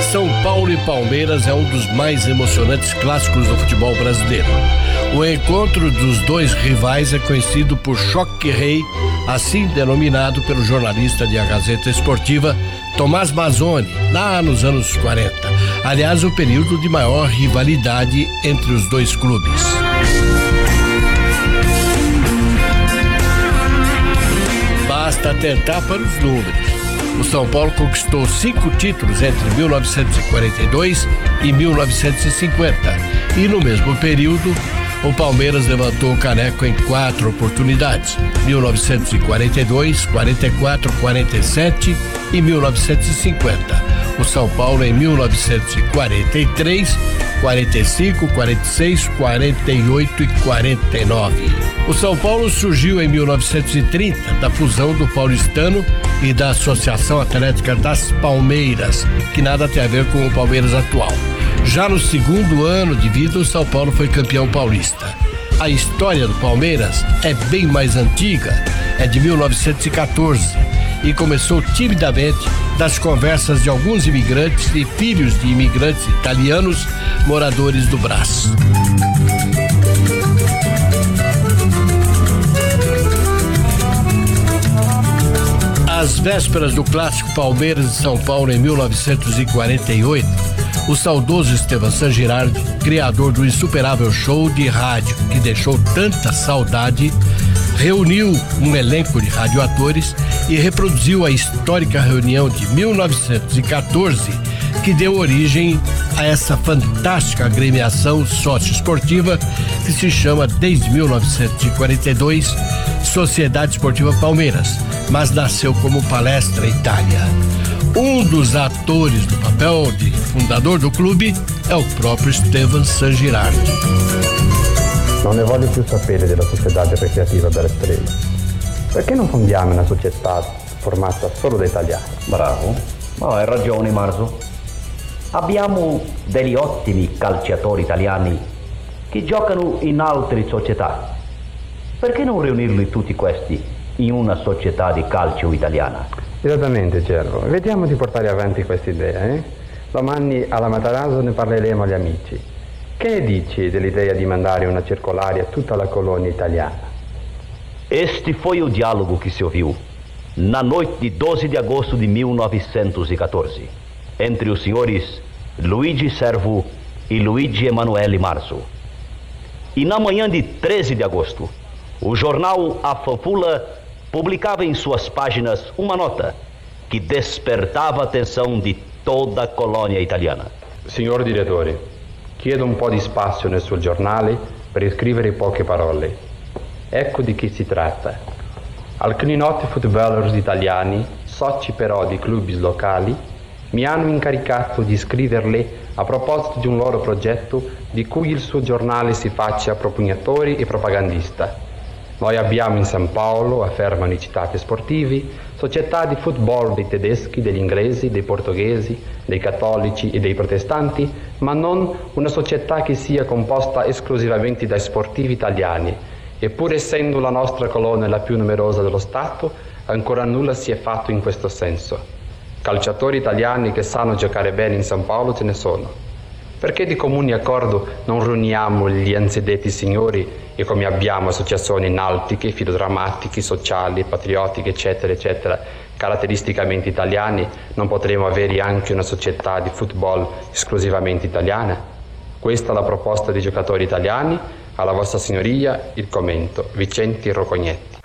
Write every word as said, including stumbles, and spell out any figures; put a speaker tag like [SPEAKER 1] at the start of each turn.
[SPEAKER 1] São Paulo e Palmeiras é um dos mais emocionantes clássicos do futebol brasileiro. O encontro dos dois rivais é conhecido por Choque Rei, assim denominado pelo jornalista de A Gazeta Esportiva, Tomás Mazzoni, lá nos anos quarenta. Aliás, o período de maior rivalidade entre os dois clubes. Basta atentar para os números. O São Paulo conquistou cinco títulos entre mil novecentos e quarenta e dois e mil novecentos e cinquenta. E no mesmo período, o Palmeiras levantou o caneco em quatro oportunidades: mil novecentos e quarenta e dois, quarenta e quatro, quarenta e sete e mil novecentos e cinquenta. O São Paulo em mil novecentos e quarenta e três, quarenta e cinco, quarenta e seis, quarenta e oito e quarenta e nove. O São Paulo surgiu em mil novecentos e trinta da fusão do Paulistano e da Associação Atlética das Palmeiras, que nada tem a ver com o Palmeiras atual. Já no segundo ano de vida, o São Paulo foi campeão paulista. A história do Palmeiras é bem mais antiga, é de mil novecentos e quatorze e começou timidamente das conversas de alguns imigrantes e filhos de imigrantes italianos moradores do Brás. Às vésperas do clássico Palmeiras e São Paulo em mil novecentos e quarenta e oito, o saudoso Estevan San Girardi, criador do insuperável show de rádio que deixou tanta saudade, reuniu um elenco de radioatores e reproduziu a histórica reunião de mil novecentos e quatorze, que deu origem a essa fantástica agremiação socioesportiva que se chama desde mil novecentos e quarenta e dois Sociedade Esportiva Palmeiras, mas nasceu como Palestra Itália. Um dos atores do papel de fundador do clube é o próprio Estevan San Girardi.
[SPEAKER 2] Non ne voglio più sapere della Società Recreativa Bella Estrella. Perché non fondiamo una società formata solo da italiani?
[SPEAKER 3] Bravo, ma hai ragione Marzo. Abbiamo degli ottimi calciatori italiani che giocano in altre società. Perché non riunirli tutti questi in una società di calcio italiana?
[SPEAKER 2] Esattamente, Cervo. Vediamo di portare avanti questa idea, eh? Domani alla Matarazzo ne parleremo agli amici. Che ne dici dell'idea di mandare una circolare a tutta la colonia italiana?
[SPEAKER 3] Este foi o diálogo que se ouviu na noite de doze de agosto de mil novecentos e quatorze entre os senhores Luigi Servo e Luigi Emanuele Marzo. E na manhã de treze de agosto, o jornal A Fanfula publicava em suas páginas uma nota que despertava a atenção de toda a colônia italiana.
[SPEAKER 2] Signor direttore, chiedo un po' di spazio nel suo giornale per scrivere poche parole. Ecco di chi si tratta. Alcuni noti footballers italiani, soci però di club locali, mi hanno incaricato di scriverle a proposito di un loro progetto di cui il suo giornale si faccia propugnatore e propagandista. Noi abbiamo in San Paolo, affermano i citati sportivi, società di football dei tedeschi, degli inglesi, dei portoghesi, dei cattolici e dei protestanti, ma non una società che sia composta esclusivamente da sportivi italiani. E pur essendo la nostra colonia la più numerosa dello Stato, ancora nulla si è fatto in questo senso. Calciatori italiani che sanno giocare bene in San Paolo ce ne sono. Perché di comune accordo non riuniamo gli anzidetti signori e come abbiamo associazioni nautiche, filodrammatiche, sociali, patriottiche, eccetera, eccetera, caratteristicamente italiani, non potremo avere anche una società di football esclusivamente italiana? Questa è la proposta dei giocatori italiani, alla vostra signoria il commento. Vicenti Rocognetti.